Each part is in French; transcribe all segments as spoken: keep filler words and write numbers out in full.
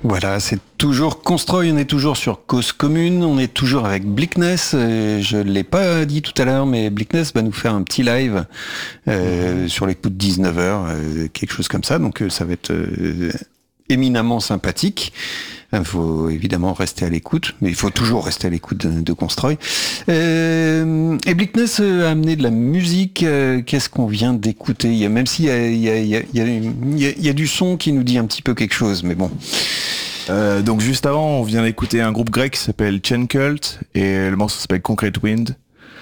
Voilà, c'est toujours Constroy, on est toujours sur Cause Commune, on est toujours avec Bleakness. Euh, je l'ai pas dit tout à l'heure, mais Bleakness va nous faire un petit live euh, sur les coups de dix-neuf heures, euh, quelque chose comme ça. Donc euh, ça va être euh, éminemment sympathique. Il faut évidemment rester à l'écoute, mais il faut toujours rester à l'écoute de, de Constroy. Euh, et Bleakness a amené de la musique. Euh, qu'est-ce qu'on vient d'écouter ? Il y a, même s'il y a, il y, a, il y, a, il y, a, il y, a, il y a du son qui nous dit un petit peu quelque chose, mais bon. Euh, donc juste avant, on vient d'écouter un groupe grec qui s'appelle Chain Cult et le morceau s'appelle Concrete Wind,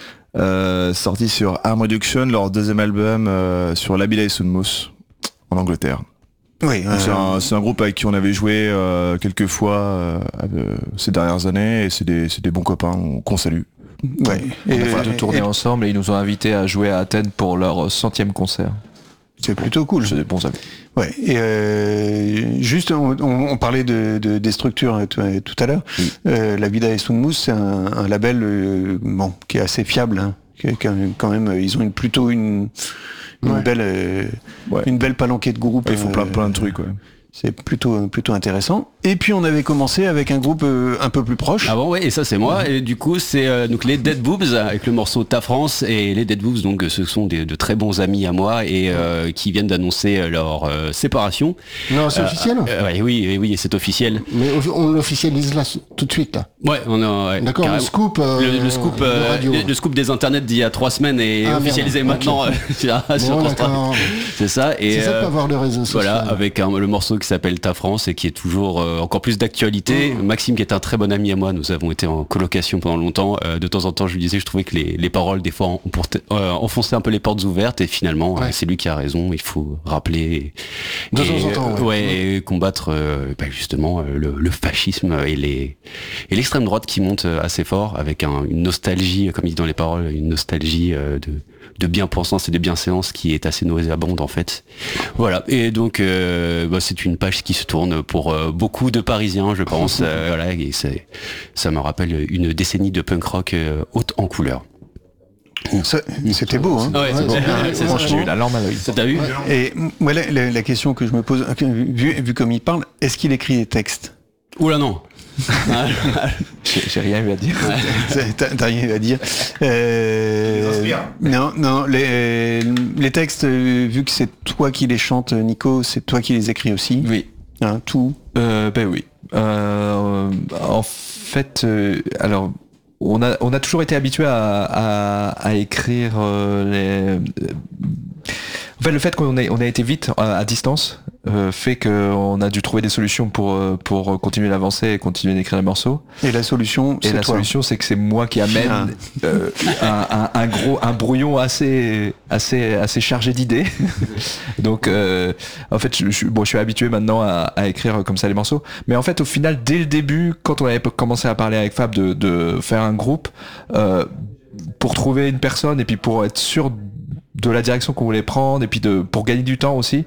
euh, sorti sur Harm Reduction, leur deuxième album euh, sur Labida et Sunmus en Angleterre. Oui, euh... c'est, un, c'est un groupe avec qui on avait joué euh, quelques fois euh, euh, ces dernières années et c'est des, c'est des bons copains qu'on salue. Ouais. Et, on a fait deux tournées et... ensemble et ils nous ont invités à jouer à Athènes pour leur centième concert. C'est plutôt cool. C'est des bons amis. Ouais. Et euh, juste, on, on parlait de, de des structures tout, tout à l'heure. Oui. Euh, Labida et Sunmus, c'est un, un label euh, bon qui est assez fiable. Hein, qui, qui, quand même, ils ont une, plutôt une une ouais. belle euh, ouais. une belle palanquée de groupes. Ils font plein plein de trucs. Ouais. C'est plutôt plutôt intéressant. Et puis on avait commencé avec un groupe euh, un peu plus proche. Ah bon, ouais, et ça c'est moi. Et du coup c'est euh, donc les Dead Boobs avec le morceau Ta France. Et les Dead Boobs, donc ce sont des, de très bons amis à moi et euh, qui viennent d'annoncer leur euh, séparation. Non, c'est euh, officiel. Euh, ouais, oui, oui, c'est officiel. Mais on l'officialise là tout de suite là. Ouais, on a. Ouais, d'accord. Le scoop. Euh, le, le scoop. Euh, le, le scoop des internets d'il y a trois semaines est ah, officialisé merde. Maintenant okay. euh, sur bon, Constroy. C'est ça. Et c'est ça euh, avoir les réseaux sociaux. Voilà, avec un, le morceau qui s'appelle Ta France et qui est toujours euh, encore plus d'actualité. Mmh. Maxime, qui est un très bon ami à moi, nous avons été en colocation pendant longtemps. Euh, de temps en temps, je lui disais, je trouvais que les, les paroles des fois euh, enfonçaient un peu les portes ouvertes et finalement, ouais. euh, c'est lui qui a raison. Il faut rappeler et, de temps en temps, ouais, ouais, et combattre euh, bah, justement euh, le, le fascisme et les et l'extrême droite qui monte assez fort avec un, une nostalgie, comme il dit dans les paroles, une nostalgie euh, de de bien-pensance et de bienséance qui est assez nauséabonde en fait. Voilà. Et donc euh, bah, c'est une page qui se tourne pour euh, beaucoup de Parisiens, je pense. euh, voilà. Et c'est, ça me rappelle une décennie de punk rock euh, haute en couleur. Ça, c'était beau, hein. Ouais, c'est, c'est, c'est franchement, j'ai eu la larme à l'œil. Ça t'a vu ? Et moi, la, la, la question que je me pose, vu, vu comme il parle, est-ce qu'il écrit des textes ? Oula non. j'ai, j'ai rien eu à dire. Ouais. T'as, t'as rien eu à dire. Euh, non, non. Les, les textes, vu que c'est toi qui les chantes, Nico, c'est toi qui les écris aussi. Oui. Hein, tout. Euh, ben oui. Euh, en fait, euh, alors. On a, on a toujours été habitué à, à, à écrire euh, les. En fait, le fait qu'on ait, on a été vite à, à distance euh, fait qu'on a dû trouver des solutions pour pour continuer d'avancer et continuer d'écrire les morceaux. Et la solution, et c'est la toi. solution, c'est que c'est moi qui amène ah. euh, un, un, un gros, un brouillon assez assez assez chargé d'idées. Donc, euh, en fait, je, je, bon, je suis habitué maintenant à, à écrire comme ça les morceaux. Mais en fait, au final, dès le début, quand on avait commencé à parler avec Fab de, de faire un groupe, euh, pour trouver une personne et puis pour être sûr de la direction qu'on voulait prendre et puis de pour gagner du temps aussi,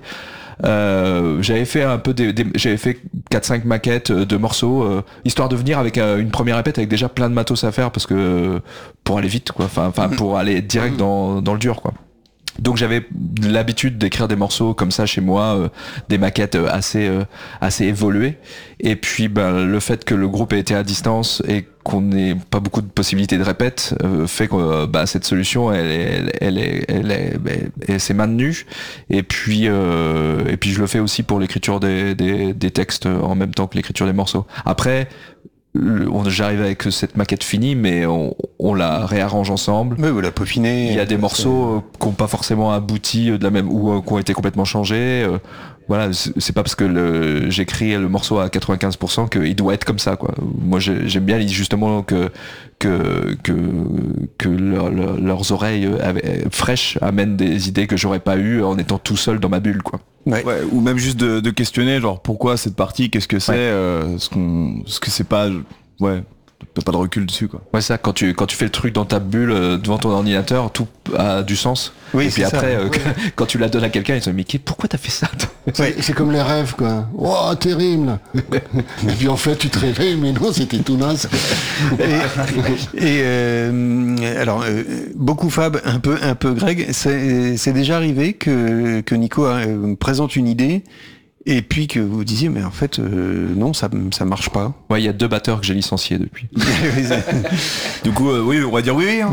euh, j'avais fait un peu des, des j'avais fait quatre cinq maquettes de morceaux euh, histoire de venir avec euh, une première répète avec déjà plein de matos à faire parce que euh, pour aller vite quoi, enfin enfin pour aller direct dans dans le dur quoi. Donc j'avais l'habitude d'écrire des morceaux comme ça chez moi, euh, des maquettes assez euh, assez évoluées. Et puis ben, le fait que le groupe ait été à distance et qu'on n'ait pas beaucoup de possibilités de répète euh, fait que euh, bah, cette solution elle est elle, elle est elle est elle, elle s'est maintenue. Et puis euh, et puis je le fais aussi pour l'écriture des des des textes en même temps que l'écriture des morceaux. Après On, j'arrive avec cette maquette finie, mais on, on la réarrange ensemble. Oui, vous la peaufinez. Il y a des morceaux c'est... qui n'ont pas forcément abouti de la même ou euh, qui ont été complètement changés. Euh, voilà, c'est, c'est pas parce que le, j'écris le morceau à quatre-vingt-quinze pour cent qu'il doit être comme ça, quoi. Moi, j'ai, j'aime bien justement que que que que leur, leur, leurs oreilles fraîches amènent des idées que j'aurais pas eues en étant tout seul dans ma bulle, quoi. Ouais. Ouais, ou même juste de, de questionner genre pourquoi cette partie, qu'est-ce que c'est, ouais. euh, ce qu'on, ce que c'est pas, ouais, t'as pas de recul dessus quoi. Ouais, ça quand tu quand tu fais le truc dans ta bulle euh, devant ton ordinateur, tout a du sens. Oui, et puis après, ça, euh, ouais. quand tu la donnes à quelqu'un, ils se disent mais pourquoi t'as fait ça? C'est, c'est comme les rêves quoi. Oh terrible. Et puis en fait tu te réveilles mais non c'était tout naze. Et, et euh, alors euh, beaucoup Fab, un peu un peu Greg, c'est, c'est déjà arrivé que que Nico euh, présente une idée et puis que vous disiez mais en fait euh, non ça ça marche pas. Ouais, il y a deux batteurs que j'ai licenciés depuis. Du coup, euh, oui, on va dire oui. oui hein.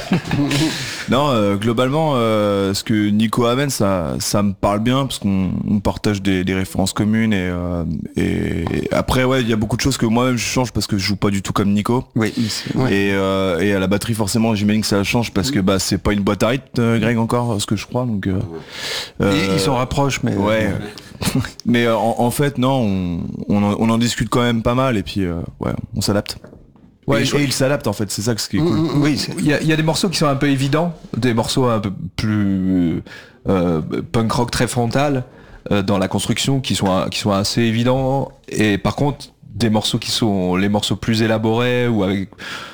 Non, euh, globalement, euh, ce que Nico amène, ça, ça me parle bien parce qu'on on partage des, des références communes et, euh, et après, ouais, il y a beaucoup de choses que moi-même je change parce que je joue pas du tout comme Nico. Oui. Ouais. Et, euh, et à la batterie, forcément, j'imagine que ça change parce que bah c'est pas une boîte à rythme, euh, Greg encore, ce que je crois. Donc, euh, euh, ils s'en rapprochent, mais ouais. Euh, mais euh, en, en fait, non, on, on, en, on en discute quand même pas mal et puis euh, ouais, on s'adapte. Ouais, et, et il s'adapte en fait, c'est ça ce qui est cool. Mmh, oui, il y a, y a des morceaux qui sont un peu évidents, des morceaux un peu plus euh, punk rock très frontal euh, dans la construction, qui sont qui sont assez évidents. Et par contre, des morceaux qui sont les morceaux plus élaborés ou avec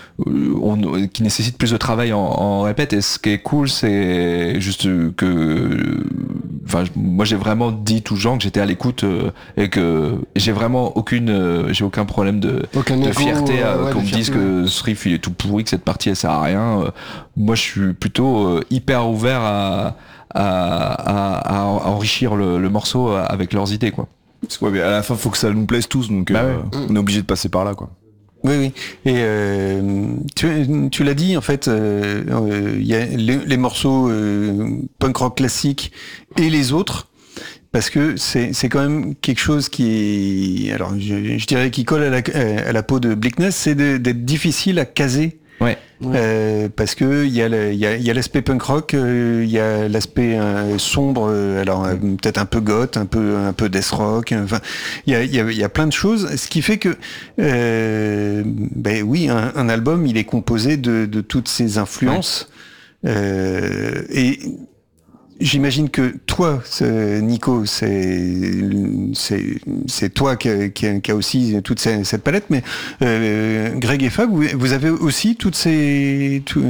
on, qui nécessitent plus de travail en, en répète. Et ce qui est cool, c'est juste que, enfin, moi j'ai vraiment dit tout gens que j'étais à l'écoute euh, et que j'ai vraiment aucune, euh, j'ai aucun problème de, de fierté euh, ouais, qu'on me dise que ce riff il est tout pourri, que cette partie elle sert à rien. Euh, moi je suis plutôt euh, hyper ouvert à, à, à, à enrichir le, le morceau avec leurs idées, quoi. Parce que, ouais, mais à la fin faut que ça nous plaise tous, donc bah euh, ouais. on est obligé de passer par là, quoi. Oui, oui. Et euh, tu, tu l'as dit, en fait, il euh, euh, y a les, les morceaux euh, punk rock classiques et les autres, parce que c'est c'est quand même quelque chose qui est, alors je, je dirais qui colle à la, à la peau de Bleakness, c'est de, d'être difficile à caser. Ouais. Euh, parce que il y a le, il y a, il y a l'aspect punk rock, euh, il y a l'aspect euh, sombre, euh, alors euh, peut-être un peu goth, un peu un peu death rock. Enfin, il y a il y a, il y a plein de choses, ce qui fait que euh, ben oui, un, un album, il est composé de, de toutes ces influences ouais. euh, et j'imagine que toi, Nico, c'est c'est c'est toi qui a, qui a, qui a aussi toute cette, cette palette, mais euh, Greg et Fab, vous, vous avez aussi toutes ces tout,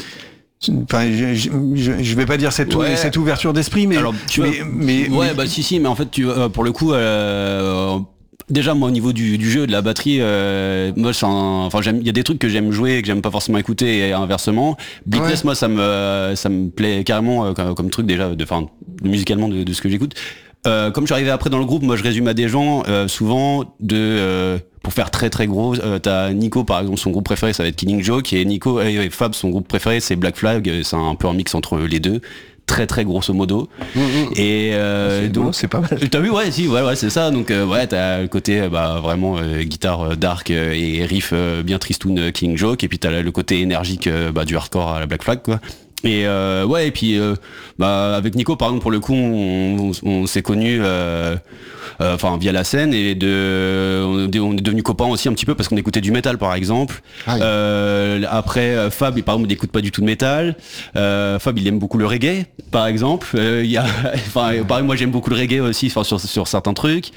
enfin, je, je, je vais pas dire cette, ouais. cette ouverture d'esprit, mais alors tu mais, vois, mais, ouais mais, bah si si, mais en fait tu pour le coup. Euh, Déjà moi au niveau du, du jeu de la batterie, euh, moi c'est enfin j'aime, il y a des trucs que j'aime jouer et que j'aime pas forcément écouter et inversement. Bleakness, ouais. moi ça me ça me plaît carrément euh, comme, comme truc déjà de enfin musicalement de, de ce que j'écoute. Euh, comme je suis arrivé après dans le groupe, moi je résume à des gens euh, souvent de euh, pour faire très très gros, euh, t'as Nico par exemple, son groupe préféré ça va être Killing Joke, et Nico et, et Fab son groupe préféré c'est Black Flag, c'est un peu un mix entre les deux. Très très grosso modo. Mmh, mmh. Et euh, c'est donc beau, c'est pas mal. T'as vu, ouais, si, ouais, ouais, c'est ça. Donc euh, ouais, t'as le côté bah vraiment euh, guitare dark euh, et riff euh, bien tristoun euh, Killing Joke, et puis t'as le côté énergique euh, bah, du hardcore à la Black Flag, quoi. Et euh, ouais, et puis euh, bah avec Nico par exemple pour le coup, on, on, on s'est connus. Euh, enfin euh, via la scène, et de on est devenus copains aussi un petit peu parce qu'on écoutait du métal par exemple. Euh, après Fab par exemple il n'écoute pas du tout de métal. Euh, Fab il aime beaucoup le reggae par exemple. Il euh, y a enfin pareil moi j'aime beaucoup le reggae aussi enfin sur sur certains trucs.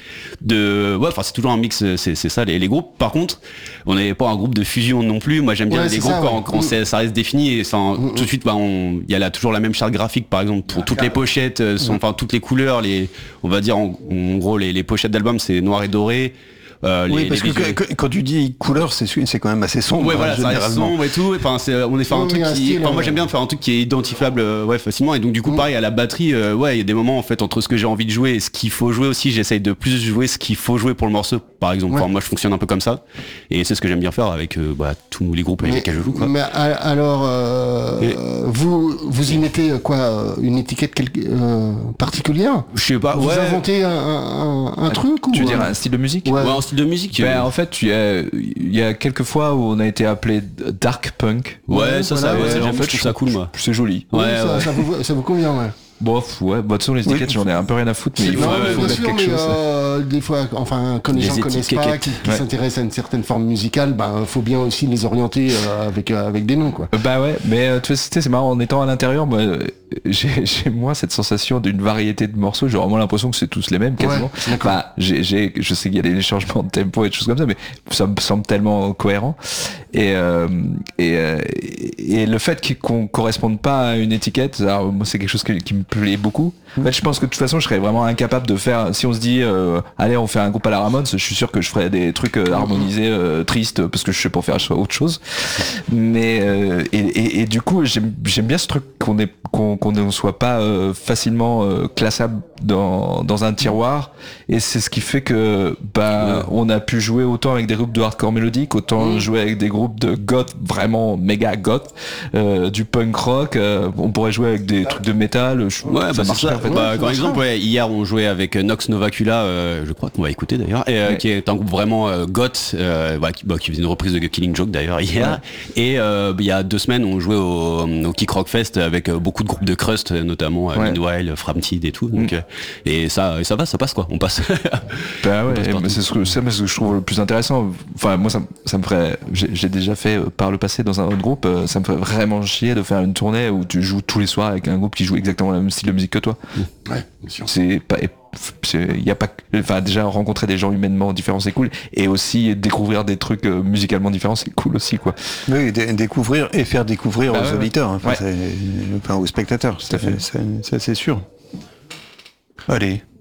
De ouais enfin c'est toujours un mix, c'est c'est ça les, les groupes. Par contre on n'est pas un groupe de fusion non plus. Moi j'aime bien ouais, les groupes ça, quand, ouais. quand mmh. ça reste défini et enfin mmh. tout de suite bah on il y a là toujours la même charte graphique par exemple pour toutes les pochettes, sont, enfin toutes les couleurs, les on va dire en, en gros les, les pochettes d'albums c'est noir et doré. Euh, oui, les, parce les que quand, quand tu dis couleur, c'est c'est quand même assez sombre. Ouais, voilà, ça reste sombre et tout. Enfin, c'est on est fait un truc qui. Enfin, moi j'aime bien faire un truc qui est identifiable, euh, ouais, facilement. Et donc du coup, mmh. pareil à la batterie, euh, ouais, il y a des moments en fait entre ce que j'ai envie de jouer et ce qu'il faut jouer aussi. J'essaye de plus jouer ce qu'il faut jouer pour le morceau, par exemple. Ouais. Enfin, moi, je fonctionne un peu comme ça, et c'est ce que j'aime bien faire avec euh, bah, tous les groupes avec mais, lesquels je joue. Quoi. Mais alors, euh, et... vous vous y mettez quoi, une étiquette quelque, euh, particulière? Je sais pas. Vous ouais. inventez un, un, un truc tu ou veux dire un style de musique? Ouais, ouais un style de musique. Ben, en fait, il y a, il y a quelques fois où on a été appelé dark punk. Ouais, ouais ça, voilà, ça, ouais, ouais, en fait, je trouve ça cool, moi. C'est joli. Ouais, ouais, ça, ouais. Ça, vous, ça vous convient, ouais. Bof, ouais, bah, de toute façon, les étiquettes, oui. j'en ai un peu rien à foutre, mais il faut, non, ouais, faut mettre sûr, quelque mais chose. Euh, des fois, enfin, quand les, les gens connaissent pas, qui, qui ouais. s'intéressent à une certaine forme musicale, bah, faut bien aussi les orienter euh, avec, euh, avec des noms, quoi. Bah ouais, mais euh, tu sais, c'est marrant, en étant à l'intérieur, moi, j'ai, j'ai moi cette sensation d'une variété de morceaux, j'ai vraiment l'impression que c'est tous les mêmes, quasiment. Ouais, bah, j'ai, j'ai, je sais qu'il y a des changements de tempo et des choses comme ça, mais ça me semble tellement cohérent. Et, euh, et, euh, et le fait qu'on corresponde pas à une étiquette, alors, moi, c'est quelque chose qui, qui me plaît beaucoup. En fait, je pense que de toute façon, je serais vraiment incapable de faire. Si on se dit, euh, allez, on fait un groupe à la Ramones, je suis sûr que je ferais des trucs euh, harmonisés, euh, tristes, parce que je sais pas faire autre chose. Mais euh, et, et, et du coup, j'aime, j'aime bien ce truc qu'on est qu'on, qu'on ne soit pas euh, facilement euh, classable dans dans un tiroir, et c'est ce qui fait que bah ouais. on a pu jouer autant avec des groupes de hardcore mélodique, autant mmh. jouer avec des groupes de goth vraiment méga goth, euh, du punk rock, euh, on pourrait jouer avec des trucs de métal. Je, ouais, ça bah marche ça. en fait. Bah, par exemple, ouais, hier on jouait avec Nox Novacula, euh, je crois qu'on va écouter d'ailleurs, et, euh, ouais. qui est un groupe vraiment euh, goth, euh, bah, qui, bah, qui faisait une reprise de Killing Joke d'ailleurs hier. Ouais. Et euh, il y a deux semaines, on jouait au, au Kick Rock Fest avec euh, beaucoup de groupes de crust, notamment euh, ouais. Meanwhile, Framtid et tout. Donc, mm. euh, et ça, et ça va, ça passe quoi. On passe. Bah ouais. Et c'est ce que c'est ce que je trouve le plus intéressant. Enfin, moi, ça, ça me ferait. J'ai, j'ai déjà fait euh, par le passé dans un autre groupe. Euh, ça me ferait vraiment chier de faire une tournée où tu joues tous les soirs avec un groupe qui joue exactement le même style de musique que toi. Ouais, bien sûr. C'est pas. Il y a pas, enfin déjà rencontrer des gens humainement différents c'est cool, et aussi découvrir des trucs euh, musicalement différents c'est cool aussi quoi. Oui, d- découvrir et faire découvrir bah aux ouais, auditeurs, enfin, ouais. c'est, enfin aux spectateurs, ça, fait, ça, ça c'est sûr. Allez.